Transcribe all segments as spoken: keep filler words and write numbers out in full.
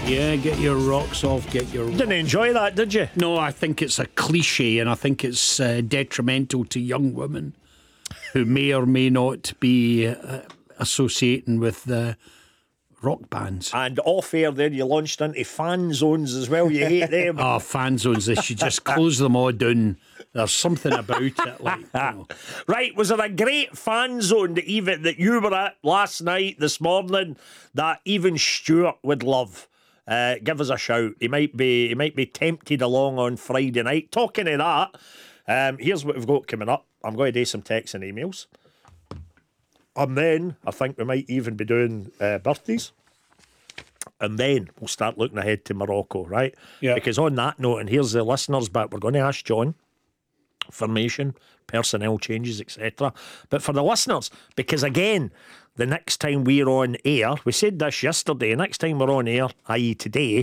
Yeah, get your rocks off, get your... Didn't enjoy that, did you? No, I think it's a cliche, and I think it's uh, detrimental to young women who may or may not be uh, associating with the rock bands. And off air there, you launched into fan zones as well. You hate them. Oh, fan zones, they should just close them all down. There's something about it, like, you know. Right, was there a great fan zone that even that you were at last night, this morning, that even Stuart would love? Uh, give us a shout. He might be he might be tempted along on Friday night. Talking of that, um, here's what we've got coming up. I'm going to do some texts and emails. And then I think we might even be doing uh, birthdays. And then we'll start looking ahead to Morocco, right? Yeah. Because on that note, and here's the listeners' bit, we're going to ask John formation, personnel changes, et cetera. But for the listeners, because again, the next time we're on air, we said this yesterday, next time we're on air, that is today,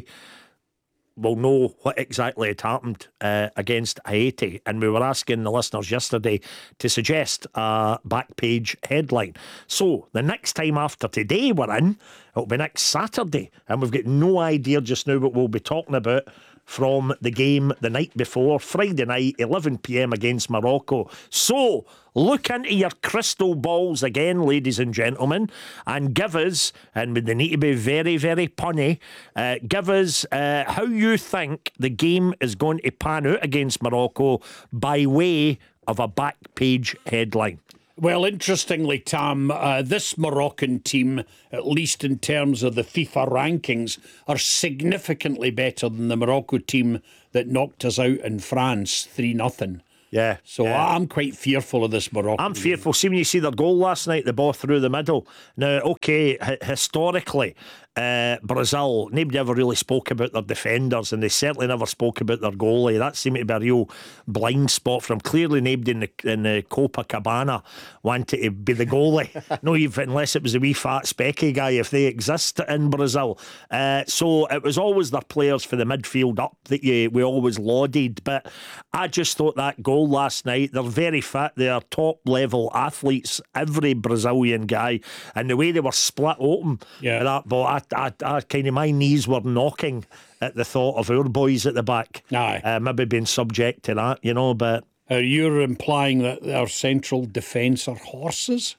we'll know what exactly had happened uh, against Haiti. And we were asking the listeners yesterday to suggest a back page headline. So the next time after today we're in, it'll be next Saturday. And we've got no idea just now what we'll be talking about from the game the night before, Friday night, eleven p.m. against Morocco. So look into your crystal balls again, ladies and gentlemen, and give us, and they need to be very, very punny, uh, give us uh, how you think the game is going to pan out against Morocco by way of a back page headline. Well, interestingly, Tam, uh, this Moroccan team, at least in terms of the FIFA rankings, are significantly better than the Morocco team that knocked us out in France three nothing. Yeah. So yeah. I'm quite fearful of this Morocco. I'm fearful. See, when you see their goal last night, the ball through the middle. Now, okay, h- historically, uh, Brazil, nobody ever really spoke about their defenders, and they certainly never spoke about their goalie. That seemed to be a real blind spot for them. Clearly, nobody in the, in the Copacabana wanted to be the goalie. No, even unless it was a wee fat specky guy, if they exist in Brazil. Uh, so it was always their players for the midfield up that you, we always lauded. But I just thought that goal last night, they're very fit, they're top level athletes, every Brazilian guy, and the way they were split open yeah. at that ball, I, I, I kind of, my knees were knocking at the thought of our boys at the back. Aye. Uh, maybe being subject to that, you know, but Are you implying that our central defence are horses?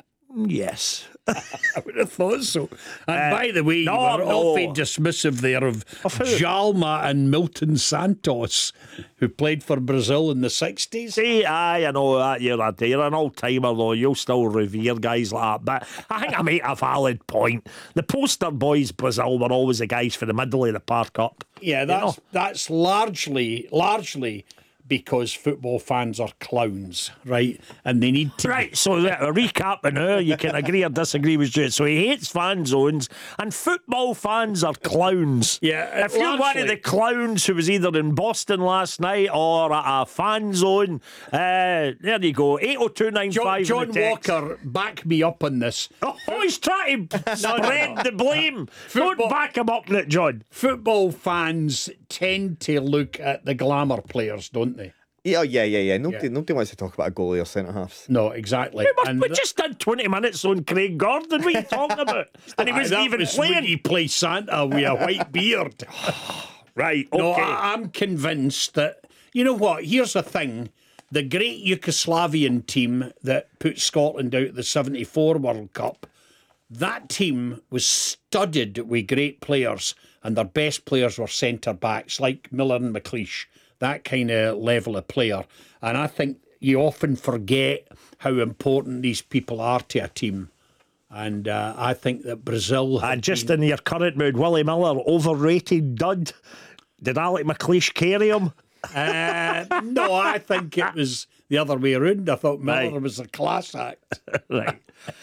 yes. I would have thought so. And Uh, by the way, no, you were no. awfully dismissive there of, Of who? Jalma and Milton Santos, who played for Brazil in the sixties. See, aye, I know that you're, a, you're an old timer though. You'll still revere guys like that. But I think I make a valid point. The poster boys, Brazil, were always the guys for the middle of the park up. Yeah, that's You know? that's largely largely because football fans are clowns, right? And they need to Right, so uh, recapping now, you can agree or disagree with Stuart. So he hates fan zones, and football fans are clowns. Yeah, if you're one largely. of the clowns who was either in Boston last night or at a fan zone, uh, there you go. eight oh two nine John, five. John Walker, back me up on this. Oh, he's trying to spread the blame. Football- Don't back him up on it, John. Football fans tend to look at the glamour players, don't they? Yeah, yeah, yeah, yeah. Nobody, Yeah. nobody wants to talk about a goalie or centre halves. No, exactly. We, And we th- just did twenty minutes on Craig Gordon. What are you talking about? And he Aye, wasn't that even was when playing. he played Santa with a white beard. Right, okay. No, I, I'm convinced that, you know what, here's the thing. The great Yugoslavian team that put Scotland out at the seventy-four World Cup, that team was studded with great players, and their best players were centre-backs, like Miller and McLeish, that kind of level of player. And I think you often forget how important these people are to a team. And uh, I think that Brazil... have And just been- in your current mood, Willie Miller, overrated dud. Did Alec McLeish carry him? Uh, no, I think it was the other way around. I thought Miller Right. was a class act. Right.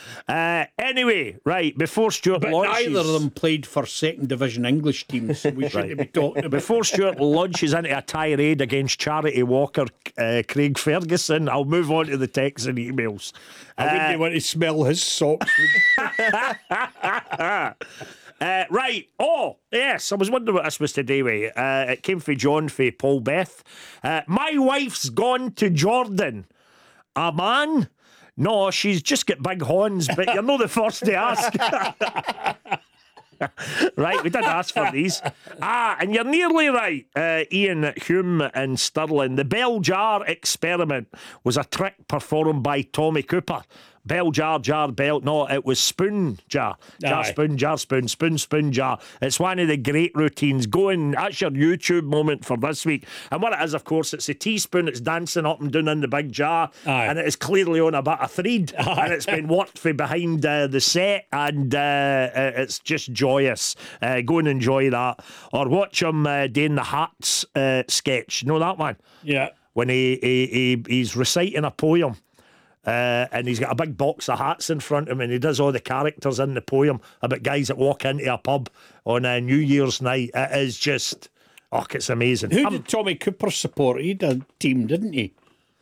Uh, anyway, right, before Stuart But launches... neither of them played for second division English teams, so we shouldn't be talking about Before Stuart launches into a tirade against Charity Walker, uh, Craig Ferguson, I'll move on to the texts and emails. I wouldn't want to smell his socks. Uh, right. Oh, yes. I was wondering what this was today with. Uh, it came from John for Paul Beth. Uh, my wife's gone to Jordan. A man? No, she's just got big horns, but you're not the first to ask. Right, we did ask for these. Ah, and you're nearly right, uh, Ian, Hume and Stirling. The bell jar experiment was a trick performed by Tommy Cooper. Bell jar, jar, bell. No, it was spoon jar. Jar, Aye. spoon, jar, spoon, spoon, spoon, jar. It's one of the great routines. Go and that's your YouTube moment for this week. And what it is, of course, it's a teaspoon. It's dancing up and down in the big jar. Aye. And it is clearly on a bit of thread. And it's been worked from behind uh, the set. And uh, uh, it's just joyous. Uh, go and enjoy that. Or watch him uh, doing the Hearts uh, sketch. You know that one? Yeah. When he, he, he he's reciting a poem. Uh, and he's got a big box of hats in front of him, and he does all the characters in the poem about guys that walk into a pub on a New Year's night. It is just, oh, it's amazing. Who Um, did Tommy Cooper support? He did a team, didn't he?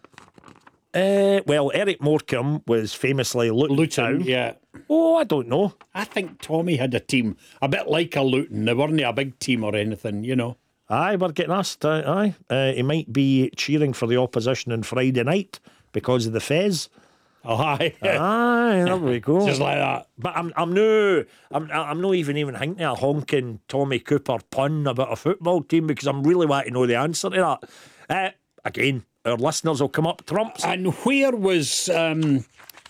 uh, well, Eric Morecambe was famously Luton. Luton, Town. yeah. Oh, I don't know. I think Tommy had a team, a bit like a Luton. They weren't a big team or anything, you know. Aye, we're getting asked. Uh, aye, uh, he might be cheering for the opposition on Friday night because of the Fez. Oh, aye. Aye, there we go. Just like that. But I'm I'm no I'm I'm not even even thinking of a honking Tommy Cooper pun about a football team because I'm really wanting to know the answer to that. Uh, again, our listeners will come up trumps. And where was um,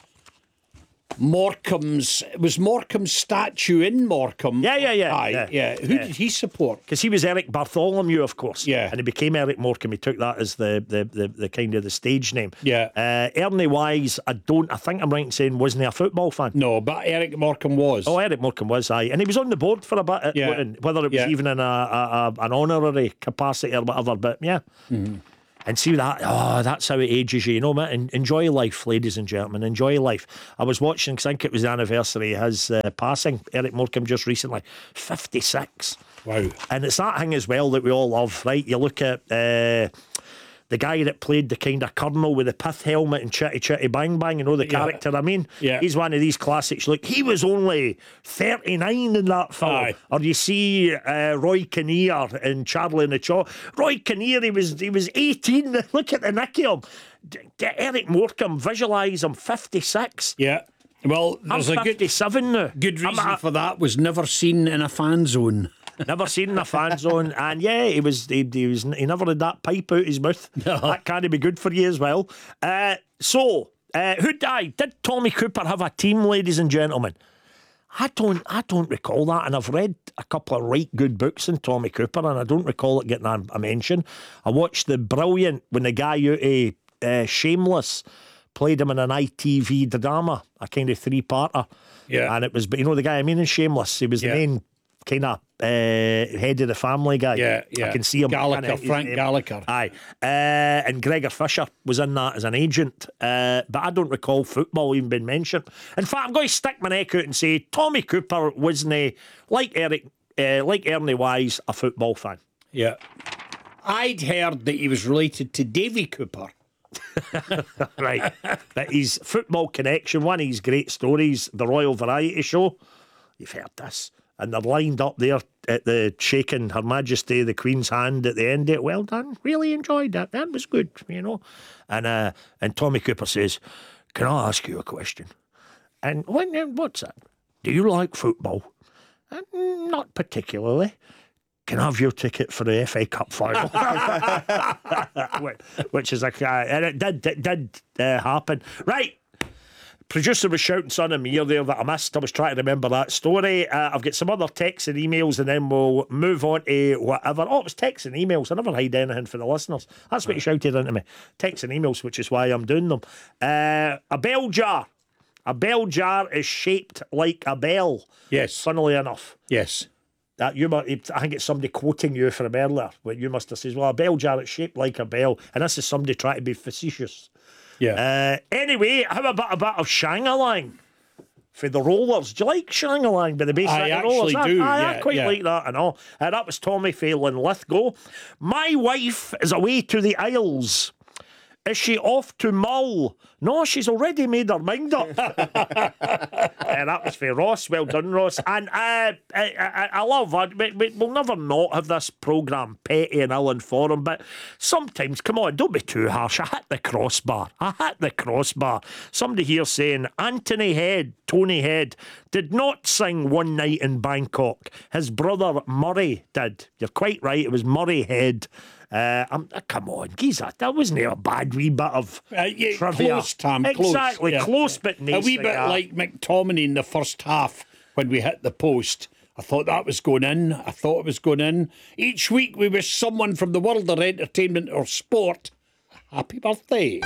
Morecambe's? Was Morecambe's statue in Morecambe? Yeah, yeah, yeah, Aye, yeah, yeah. Who yeah. did he support? Because he was Eric Bartholomew, of course. Yeah. And he became Eric Morecambe. He took that as the the, the, the kind of the stage name. Yeah. Uh, Ernie Wise, I don't, I think I'm right in saying, wasn't he a football fan? No, but Eric Morecambe was. Oh, Eric Morecambe was, aye. And he was on the board for a bit, at Yeah. Luton, whether it was Yeah. even in a, a, a an honorary capacity or whatever. But yeah. Mm-hmm. And see that, oh, that's how it ages you, you know, man. En- Enjoy life, ladies and gentlemen. Enjoy life. I was watching, 'cause I think it was the anniversary of his uh, passing, Eric Morecambe, just recently. fifty-six. Wow. And it's that thing as well that we all love, right? You look at uh, the guy that played the kind of colonel with the pith helmet and Chitty Chitty Bang Bang, you know the Yeah. character I mean? Yeah. He's one of these classics. Look, he was only thirty-nine in that film. Aye. Or you see uh, Roy Kinnear in Charlie and the Chaw. Roy Kinnear, he was, he was eighteen. Look at the nicky of him. D- Get Eric Morecambe, visualise him, fifty-six. Yeah. Well, I'm there's a good fifty-seven now. good I'm reason a- for that. Was never seen in a fan zone. Never seen in a fan zone, and yeah, he was he, he was he never had that pipe out his mouth. That can't be good for you as well. Uh, so, uh, who died? Did Tommy Cooper have a team, ladies and gentlemen? I don't I don't recall that, and I've read a couple of right good books on Tommy Cooper, and I don't recall it getting a, a mention. I watched the brilliant when the guy out of uh, Shameless played him in an I T V drama, a kind of three-parter. Yeah. And it was, you know, the guy I mean in Shameless, he was Yeah. the main kind of uh, head of the family guy. Yeah, yeah. I can see him. Gallagher, kinda- his Frank name. Gallagher. Aye. Uh, and Gregor Fisher was in that as an agent. Uh, but I don't recall football even being mentioned. In fact, I'm going to stick my neck out and say Tommy Cooper wasn't, like Eric, uh, like Ernie Wise, a football fan. Yeah. I'd heard that he was related to Davy Cooper. Right. But his football connection, one of his great stories, the Royal Variety Show, you've heard this. And they're lined up there at the shaking Her Majesty the Queen's hand at the end of it. Well done. Really enjoyed that. That was good, you know. And uh, and Tommy Cooper says, "Can I ask you a question?" And what, what's that? Do you like football? "Uh, not particularly. Can I have your ticket for the F A Cup final? Which- Which is a, uh, and it did, it did uh, happen. Right. Producer was shouting something at me ear there that I missed. I was trying to remember that story. Uh, I've got some other texts and emails, and then we'll move on to whatever. Oh, it was texts and emails. I never hide anything for the listeners. That's what you shouted into me. Texts and emails, which is why I'm doing them. Uh, a bell jar. A bell jar is shaped like a bell. Yes. Funnily enough. Yes. That you, mu- I think it's somebody quoting you from earlier. But you must have said, "Well, a bell jar is shaped like a bell," and this is somebody trying to be facetious. Yeah. Uh, anyway, how about a bit of Shang-a-Lang for the Rollers? Do you like Shang-a-Lang by the Bay I City Rollers? actually do, I, I, yeah, I quite yeah. like that and all. Uh, that was Tommy Phelan Lithgow. My wife is away to the Isles. Is she off to Mull No, she's already made her mind up. And that was for Ross. Well done, Ross. And uh, I, I, I love her. We, we, we'll never not have this programme petty and ill-informed, but sometimes, come on, don't be too harsh. I hit the crossbar. I hit the crossbar. Somebody here saying Anthony Head, Tony Head, did not sing One Night in Bangkok. His brother Murray did. You're quite right. It was Murray Head. Uh, I'm, uh, come on, geezer, that wasn't a bad wee bit of Uh, yeah, trivia. close, Tam, close. Exactly, Yeah, close yeah. but A nice. wee bit like McTominay in the first half when we hit the post. I thought that was going in. I thought it was going in. Each week we wish someone from the world of entertainment or sport a happy birthday.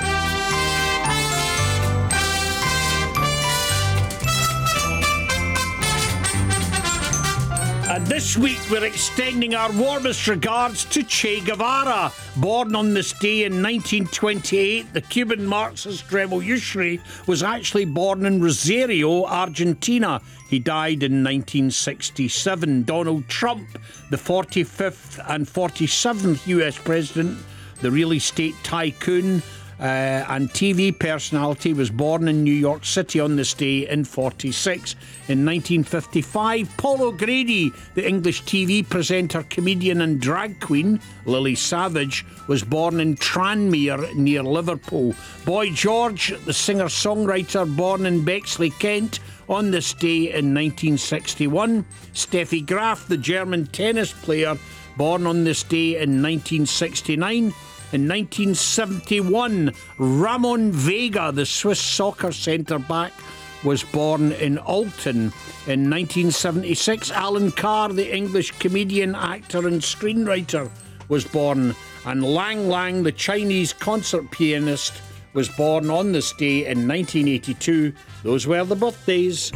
And this week we're extending our warmest regards to Che Guevara. Born on this day in nineteen twenty-eight, the Cuban Marxist revolutionary was actually born in Rosario, Argentina. He died in nineteen sixty-seven. Donald Trump, the forty-fifth and forty-seventh U S president, the real estate tycoon uh, and T V personality, was born in New York City on this day in forty-six. In nineteen fifty-five, Paul O'Grady, the English T V presenter, comedian and drag queen, Lily Savage, was born in Tranmere near Liverpool. Boy George, the singer-songwriter, born in Bexley, Kent, on this day in nineteen sixty-one. Steffi Graf, the German tennis player, born on this day in nineteen sixty-nine. In nineteen seventy-one, Ramon Vega, the Swiss soccer centre-back, was born in Alton. In nineteen seventy-six, Alan Carr, the English comedian, actor and screenwriter, was born. And Lang Lang, the Chinese concert pianist, was born on this day in nineteen eighty-two. Those were the birthdays.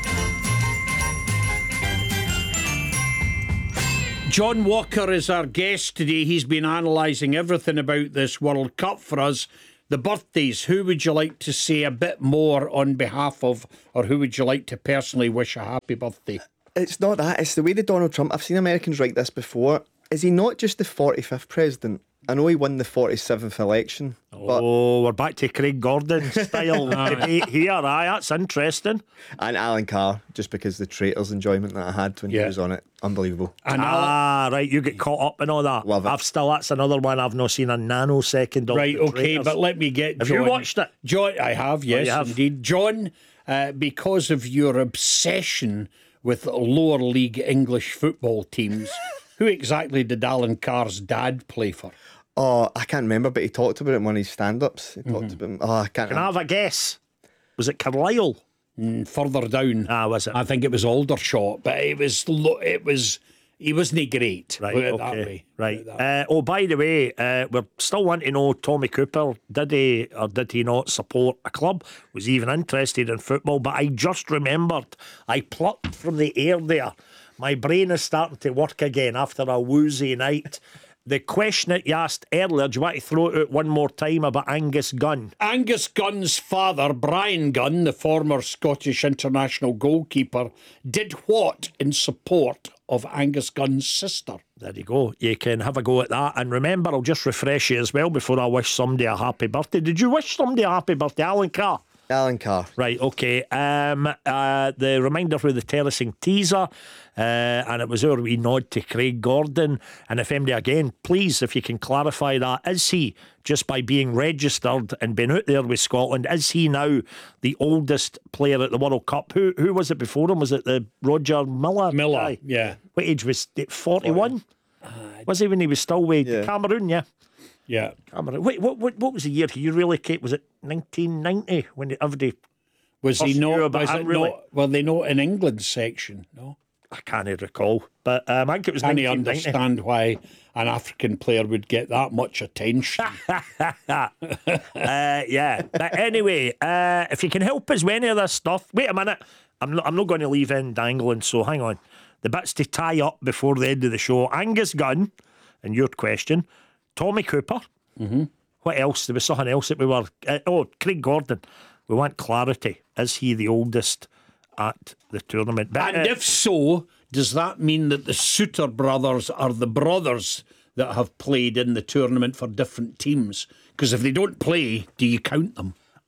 John Walker is our guest today. He's been analysing everything about this World Cup for us. The birthdays, who would you like to say a bit more on behalf of, or who would you like to personally wish a happy birthday? It's not that. It's the way that Donald Trump. I've seen Americans write this before. Is he not just the forty-fifth president? I know he won the forty-seventh election. But Oh, we're back to Craig Gordon style debate here. Aye, that's interesting. and Alan Carr, just because the traitors enjoyment that I had when Yeah. he was on it, unbelievable. And Alan- Ah, right, you get caught up in all that. Love it. I've still, that's another one I've not seen a nanosecond of. Right, the okay, traitors. but let me get Have John. you watched it? John, I have, yes, you have. indeed. John, uh, because of your obsession with lower league English football teams, who exactly did Alan Carr's dad play for? Oh, I can't remember, but he talked about it in one of his stand-ups. He talked about. Oh, I can't. Can I have a guess? Was it Carlisle? Further down, Ah, was it? I think it was Aldershot, but it was lo- it was he wasn't great. Right, put it okay. that way. Right. Put it that Uh, oh, by the way, uh, we're still wanting to know Tommy Cooper. Did he or did he not support a club? Was he even interested in football? But I just remembered, I plucked from the air there. My brain is starting to work again after a woozy night. The question that you asked earlier, do you want to throw it out one more time about Angus Gunn? Angus Gunn's father, Brian Gunn, the former Scottish international goalkeeper, did what in support of Angus Gunn's sister? There you go. You can have a go at that. And remember, I'll just refresh you as well before I wish somebody a happy birthday. Did you wish somebody a happy birthday, Alan Carr? Alan Carr. Right, okay. Um, uh, the reminder for the terracing teaser, uh, and it was our wee nod to Craig Gordon. And if anybody, again, please, if you can clarify that, is he, just by being registered and being out there with Scotland, is he now the oldest player at the World Cup? Who who was it before him? Was it the Roger Miller? Miller, guy? yeah. What age was it? forty-one? Was he when he was still with Yeah. Cameroon, yeah? Yeah. Cameroon. Wait, what, what, what was the year he really came? Was it nineteen ninety when everybody... Was he First not? Euro, but Was I'm it really- not? Were they not in England's section? No. I can't recall, but um, I think it was Can you nineteen ninety. understand why an African player would get that much attention? uh, yeah, but anyway, uh, if you can help us with any of this stuff, wait a minute. I'm not. I'm not going to leave in dangling. So hang on. The bits to tie up before the end of the show: Angus Gunn, and your question, Tommy Cooper. Mm-hmm. What else? There was something else that we were. Uh, oh, Craig Gordon. We want clarity. Is he the oldest at the tournament? But, And uh, if so, does that mean that the Suter brothers are the brothers that have played in the tournament for different teams? Because if they don't play, do you count them?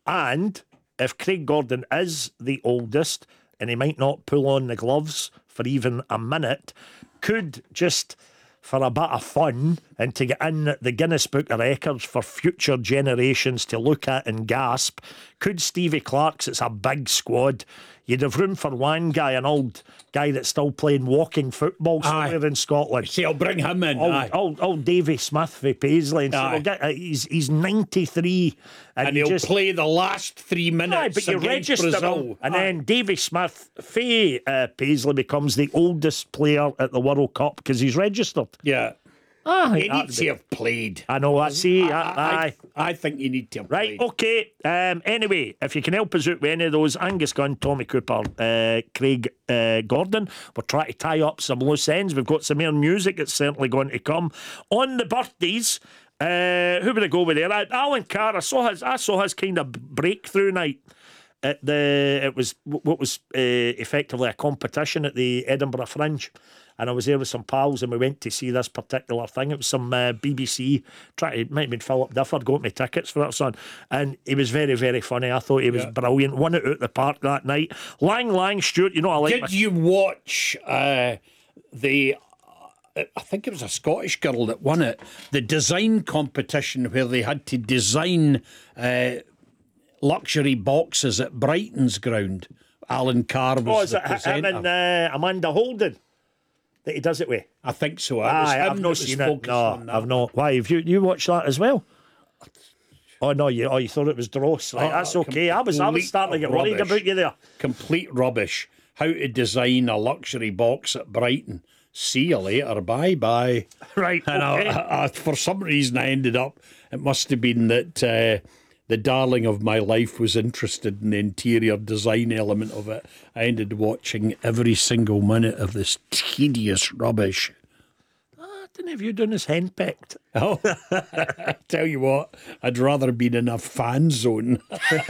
And if Craig Gordon is the oldest, and he might not pull on the gloves for even a minute, could just, for a bit of fun and to get in the Guinness Book of Records for future generations to look at and gasp, could Stevie Clark's, it's a big squad, you'd have room for one guy, an old guy that's still playing walking football somewhere Aye. in Scotland. See, I'll bring him in. Old, aye. old, old Davy Smith for Paisley. And so Aye. we'll get, uh, he's, he's ninety-three. And, and you he'll just, play the last three minutes Aye, but you against register Brazil. him, and Aye. then Davy Smith, Faye uh, Paisley becomes the oldest player at the World Cup because he's registered. Yeah. Ah, He needs to have played. I know, I see. I, aye. I, I think you need to have Right, played. okay. Um, anyway, if you can help us out with any of those, Angus Gunn, Tommy Cooper, uh, Craig uh, Gordon, we're trying to tie up some loose ends. We've got some more music that's certainly going to come. On the birthdays, uh, who would I go with there? Uh, Alan Carr, I saw his, I saw his kind of breakthrough night. At the it was what was uh, effectively a competition at the Edinburgh Fringe, and I was there with some pals, and we went to see this particular thing. It was some uh, B B C. Try it might have been Philip Difford got me tickets for that, son, and he was very very funny. I thought he was Yeah. brilliant. Won it out the park that night. Lang Lang Stewart, you know I like. Did my- you watch uh, the? uh, I think it was a Scottish girl that won it. The design competition where they had to design uh, luxury boxes at Brighton's ground. Alan Carr was Oh, is the it him presenter. and uh, Amanda Holden that he does it with? I think so. It was Aye, him I've that not was seen it. focused No, on that. I've not. Why have you you watched that as well? Oh no, you oh you thought it was dross. Right, Oh, that's okay. I was I was complete starting to get worried rubbish. about you there. Complete rubbish. How to design a luxury box at Brighton. See you later. Bye bye. Right, And okay. I, I, I, for some reason, I ended up. It must have been that uh, the darling of my life was interested in the interior design element of it. I ended watching every single minute of this tedious rubbish. I didn't have you doing this henpecked. Oh, I tell you what, I'd rather been in a fan zone.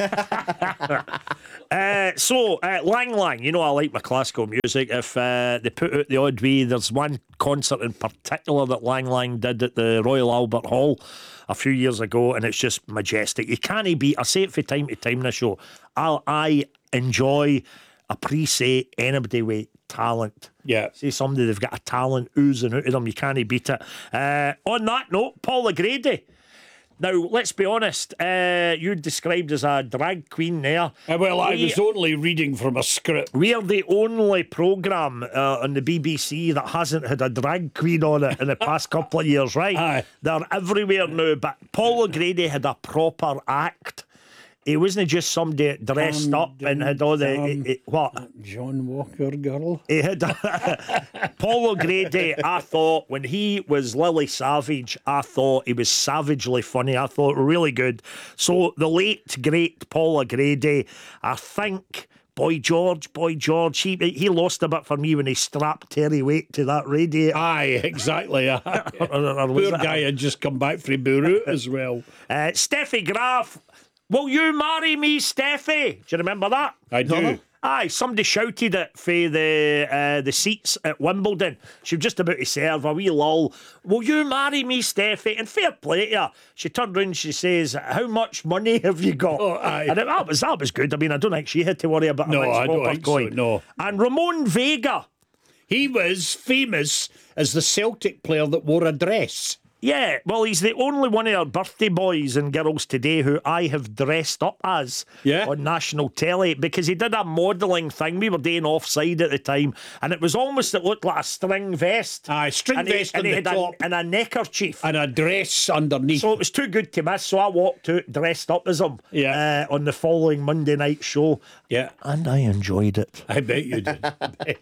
Uh, so, uh, Lang Lang, you know I like my classical music. If uh, they put out the odd way, there's one concert in particular that Lang Lang did at the Royal Albert Hall a few years ago, and it's just majestic. You can't beat, I say it from time to time in the show, I, I enjoy, appreciate anybody with talent. Yeah. Say somebody, they've got a talent oozing out of them, you can't beat it. Uh, on that note, Paula Grady. Now, let's be honest, uh, you described as a drag queen there. Uh, well, I We- was only reading from a script. We're the only programme uh, on the B B C that hasn't had a drag queen on it in the past couple of years, right? Aye. They're everywhere now, but Paul O'Grady had a proper act. He wasn't just somebody that dressed Dum, up and dum, had all the... dum. it- it- what? John Walker girl. He had Paul O'Grady. I thought when he was Lily Savage, I thought he was savagely funny. I thought really good. So the late great Paul O'Grady, I think. Boy George, Boy George, he he lost a bit for me when he strapped Terry Waite to that radiator. Aye, exactly. Aye. Or- or was Poor it- guy had just come back from Beirut as well. Uh, Steffi Graf, will you marry me, Steffi? Do you remember that? I do. Aye, somebody shouted it for the uh, the seats at Wimbledon. She was just about to serve a wee lull. Will you marry me, Steffi? And fair play to her. She turned round and she says, how much money have you got? Oh, aye. And it, that, was, that was good. I mean, I don't think she had to worry about No, a mixed I don't copper think so, coin. no. And Ramon Vega. He was famous as the Celtic player that wore a dress. Yeah, well, he's the only one of our birthday boys and girls today who I have dressed up as Yeah. on national telly because he did a modelling thing. We were doing offside at the time, and it was almost, it looked like a string vest. Aye, string and he, vest and on he the had top. A, and a neckerchief. And a dress underneath. So it was too good to miss, so I walked out dressed up as him Yeah. uh, on the following Monday night show. Yeah. And I enjoyed it. I bet you did. I bet.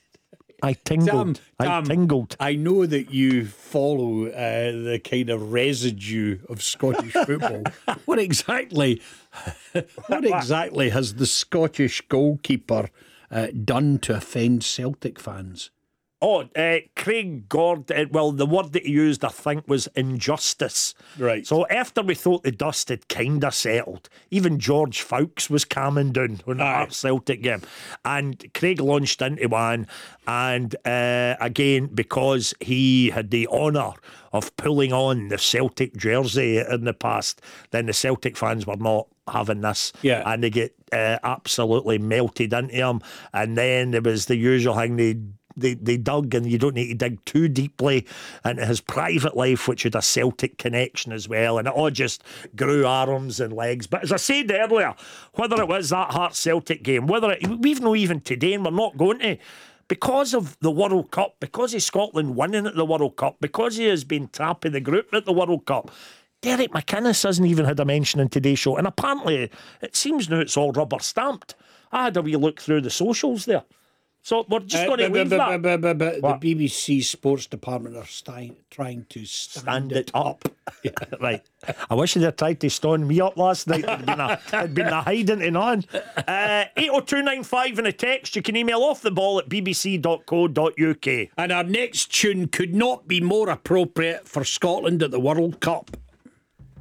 I tingled. I Tom, tingled. I know that you follow uh, the kind of residue of Scottish football. What exactly? What exactly has the Scottish goalkeeper uh, done to offend Celtic fans? Oh, uh, Craig Gordon, well, the word that he used, I think, was injustice. Right. So after we thought the dust had kind of settled, even George Fawkes was calming down on Aye. that Celtic game. And Craig launched into one. And uh, again, because he had the honour of pulling on the Celtic jersey in the past, then the Celtic fans were not having this. Yeah. And they get uh, absolutely melted into him. And then there was the usual thing, they They, they dug, and you don't need to dig too deeply into his private life, which had a Celtic connection as well, and it all just grew arms and legs. But as I said earlier, whether it was that Hearts Celtic game, whether it, we've no even today, and we're not going to, because of the World Cup, because of Scotland winning at the World Cup, because he has been top of the group at the World Cup, Derek McInnes hasn't even had a mention in today's show, and apparently it seems now it's all rubber stamped. I had a wee look through the socials there. So we're just Uh, going to but- leave but- that. but- but- but the What? B B C Sports Department are sti- trying to stand, Stand it up. Right. I wish they'd have tried to stone me up last night. It'd been a, it'd been a hiding to none. Uh, eight oh two nine five in a text. You can email off the ball at b b c dot co dot u k. And our next tune could not be more appropriate for Scotland at the World Cup.